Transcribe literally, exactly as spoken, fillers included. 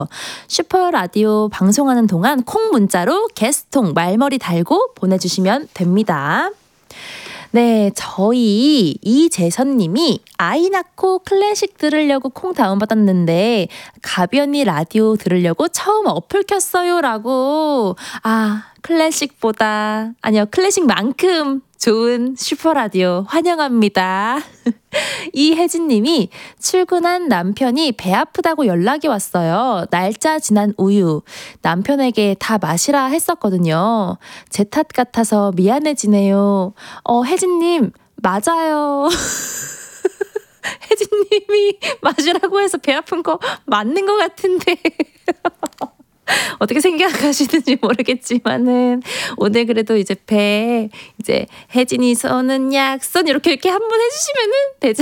슈퍼라디오 방송하는 동안 콩 문자로 게스통 말머리 달고 보내주시면 됩니다. 네, 저희 이재선님이 아이 낳고 클래식 들으려고 콩 다운받았는데 가비 언니 라디오 들으려고 처음 어플 켰어요 라고. 아, 클래식보다 아니요 클래식만큼 좋은 슈퍼라디오 환영합니다. 이혜진님이 출근한 남편이 배 아프다고 연락이 왔어요. 날짜 지난 우유 남편에게 다 마시라 했었거든요. 제 탓 같아서 미안해지네요. 어, 혜진님 맞아요. 혜진님이 마시라고 해서 배 아픈 거 맞는 것 같은데 어떻게 생각하시는지 모르겠지만은 오늘 그래도 이제 배 이제 혜진이 손은 약손 이렇게 이렇게 한번 해주시면은 되지